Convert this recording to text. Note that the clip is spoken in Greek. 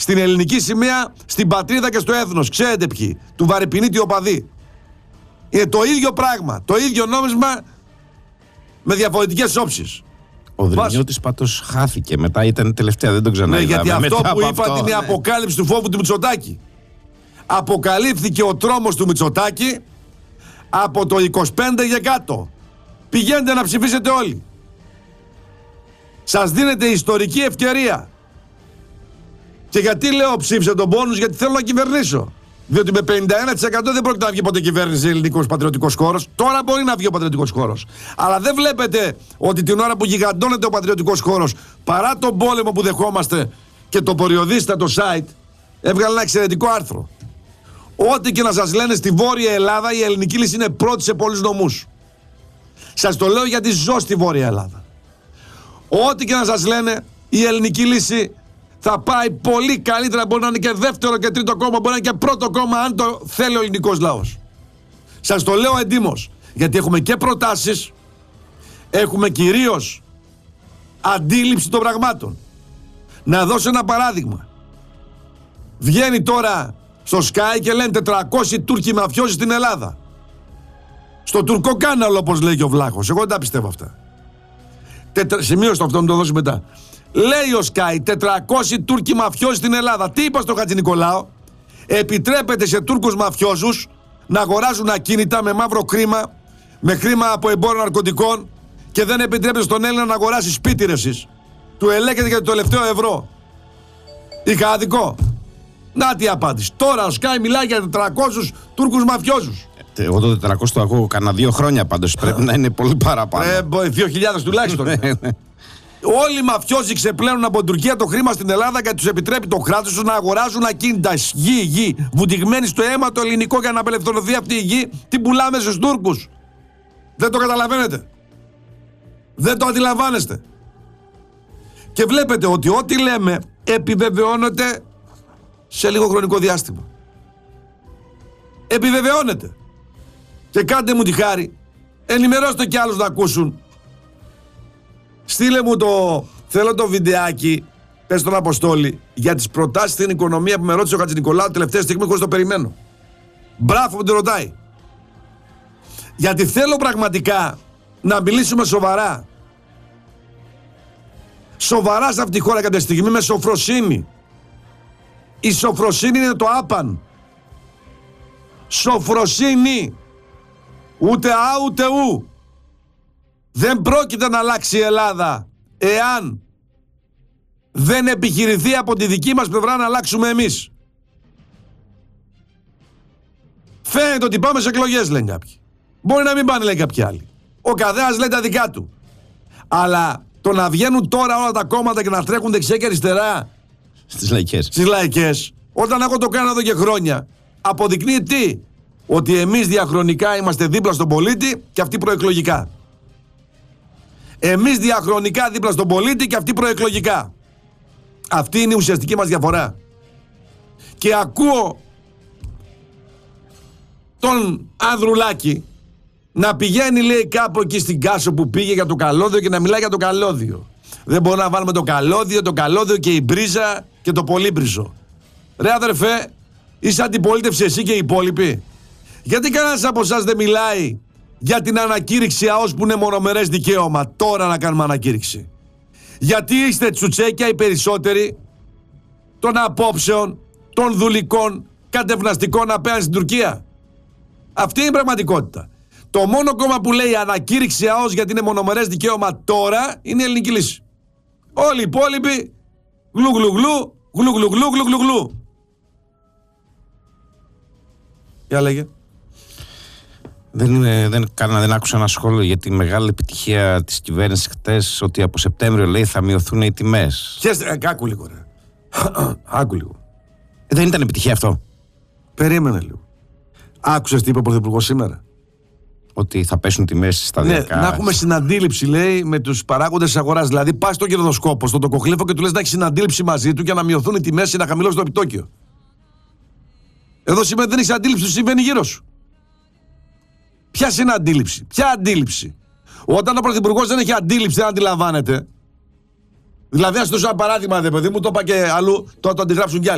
στην ελληνική σημαία, στην πατρίδα και στο έθνος. Ξέρετε ποιοι. Του Βαρυπινίτη οπαδοί. Είναι το ίδιο πράγμα. Το ίδιο νόμισμα με διαφορετικές όψεις. Ο Δρυμιώτης πάντως χάθηκε. Μετά ήταν τελευταία, δεν τον ξαναείδαμε. Ναι, γιατί αυτό που είπατε είναι η αποκάλυψη του φόβου του Μητσοτάκη. Αποκαλύφθηκε ο τρόμος του Μητσοτάκη από το 25 για κάτω. Πηγαίνετε να ψηφίσετε όλοι. Σας δίνεται ιστορική ευκαιρία. Και γιατί λέω ψήφισε τον πόνους? Γιατί θέλω να κυβερνήσω. Διότι με 51% δεν πρόκειται να βγει ποτέ κυβέρνηση ελληνικός πατριωτικός χώρος. Τώρα μπορεί να βγει ο πατριωτικός χώρος. Αλλά δεν βλέπετε ότι την ώρα που γιγαντώνεται ο πατριωτικός χώρος, παρά τον πόλεμο που δεχόμαστε και το περιοδίστατο site, έβγαλε ένα εξαιρετικό άρθρο. Ό,τι και να σας λένε στη Βόρεια Ελλάδα, η ελληνική λύση είναι πρώτη σε πολλούς νομούς. Σας το λέω γιατί ζω στη Βόρεια Ελλάδα. Ό,τι και να σας λένε, η ελληνική λύση θα πάει πολύ καλύτερα. Μπορεί να είναι και δεύτερο και τρίτο κόμμα, μπορεί να είναι και πρώτο κόμμα, αν το θέλει ο ελληνικός λαός. Σας το λέω εντύμως, γιατί έχουμε και προτάσεις, έχουμε κυρίως αντίληψη των πραγμάτων. Να δώσω ένα παράδειγμα. Βγαίνει τώρα στο Sky και λένε 400 Τούρκοι μαφιόζοι στην Ελλάδα. Στο τουρκοκάναλο, όπως λέει και ο Βλάχος. Εγώ δεν τα πιστεύω αυτά. Σημείωσε αυτό, να το δώσει μετά. Λέει ο Sky 400 Τούρκοι μαφιόζοι στην Ελλάδα. Τι είπα στο Χατζηνικολάου? Επιτρέπεται σε Τούρκους μαφιόζους να αγοράζουν ακίνητα με μαύρο χρήμα, με χρήμα από εμπόριο ναρκωτικών, και δεν επιτρέπεται στον Έλληνα να αγοράσει σπίτι ρε εσείς. Του ελέγχεται για το τελευταίο ευρώ. Είχα άδικο? Να τι απάντηση. Τώρα ο Sky μιλάει για 400 Τούρκους μαφιόζους. Εγώ το 400 το ακούω κανένα 2 χρόνια πάντως. Πρέπει να είναι πολύ παραπάνω. 2.000 τουλάχιστον. Όλοι οι μαφιόζοι ξεπλένουν από την Τουρκία το χρήμα στην Ελλάδα και τους επιτρέπει το κράτος τους να αγοράζουν ακίνητα. Γη, βουτυγμένη στο αίμα το ελληνικό, για να απελευθερωθεί αυτή η γη. Την πουλάμε στους Τούρκους. Δεν το καταλαβαίνετε? Δεν το αντιλαμβάνεστε? Και βλέπετε ότι ό,τι λέμε επιβεβαιώνεται σε λίγο χρονικό διάστημα. Επιβεβαιώνεται. Και κάντε μου τη χάρη, ενημερώστε κι άλλους να ακούσουν. Στείλε μου θέλω το βιντεάκι, πες τον Αποστόλη, για τις προτάσεις στην οικονομία που με ρώτησε ο Χατζηνικολάου τελευταία στιγμή, χωρίς το περιμένω. Μπράβο που την ρωτάει. Γιατί θέλω πραγματικά να μιλήσουμε σοβαρά. Σοβαρά σε αυτή τη χώρα κάποια στιγμή, με σοφροσύνη. Η σοφροσύνη είναι το άπαν. Σοφροσύνη. Ούτε α ούτε ου. Δεν πρόκειται να αλλάξει η Ελλάδα εάν δεν επιχειρηθεί από τη δική μας πλευρά να αλλάξουμε εμείς. Φαίνεται ότι πάμε σε εκλογές, λένε κάποιοι. Μπορεί να μην πάνε, λένε κάποιοι άλλοι. Ο καθένας λέει τα δικά του. Αλλά το να βγαίνουν τώρα όλα τα κόμματα και να τρέχουν δεξιά και αριστερά στις λαϊκές, όταν εγώ το κάνω εδώ και χρόνια, αποδεικνύει τι? Ότι εμείς διαχρονικά είμαστε δίπλα στον πολίτη και αυτοί προεκλογικά. Εμείς διαχρονικά δίπλα στον πολίτη και αυτοί προεκλογικά. Αυτή είναι η ουσιαστική μας διαφορά. Και ακούω τον Ανδρουλάκη να πηγαίνει, λέει, κάπου εκεί στην Κάσο που πήγε για το καλώδιο και να μιλάει για το καλώδιο. Δεν μπορούμε να βάλουμε το καλώδιο και η μπρίζα και το πολύμπριζο. Ρε αδερφέ, είσαι αντιπολίτευση εσύ και οι υπόλοιποι? Γιατί κανένας από εσάς δεν μιλάει για την ανακήρυξη ΑΟΣ που είναι μονομερές δικαίωμα? Τώρα να κάνουμε ανακήρυξη. Γιατί είστε τσουτσέκια οι περισσότεροι των απόψεων, των δουλικών, κατευναστικών απέναντι στην Τουρκία. Αυτή είναι η πραγματικότητα. Το μόνο κόμμα που λέει ανακήρυξη ΑΟΣ γιατί είναι μονομερές δικαίωμα τώρα είναι η ελληνική λύση. Όλοι οι υπόλοιποι γλου. Για λέγε. Δεν άκουσα ένα σχόλιο για τη μεγάλη επιτυχία της κυβέρνησης χτες, ότι από Σεπτέμβριο, λέει, θα μειωθούν οι τιμές. Άκου λίγο, ρε. Άκου λίγο. Δεν ήταν επιτυχία αυτό? Περίμενε λίγο. Άκουσες τι είπε ο Πρωθυπουργός σήμερα? Ότι θα πέσουν τιμές σταδιακά. Ναι, να έχουμε συναντήληψη, λέει, με τους παράγοντες της αγοράς. Δηλαδή, πας στον κερδοσκόπο, στον τοκοκλήφο και του λες να έχει συναντήληψη μαζί του για να μειωθούν οι τιμές ή να χαμηλώσει το επιτόκιο. Εδώ σημαίνει δεν έχεις αντίληψη του συμβαίνει γύρω σου. Ποια συναντήληψη? Ποια αντίληψη? Όταν ο Πρωθυπουργός δεν έχει αντίληψη, δεν αντιλαμβάνεται. Δηλαδή, ας δώσω ένα παράδειγμα, παιδί μου, το είπα και αλλού, το αντιγράψουν κι άλλοι.